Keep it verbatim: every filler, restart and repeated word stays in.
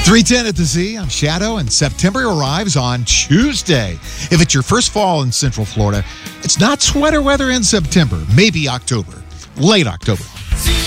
three ten at the Z. I'm Shadow, and September arrives on Tuesday. If it's your first fall in Central Florida, it's not sweater weather in September, maybe October, late October.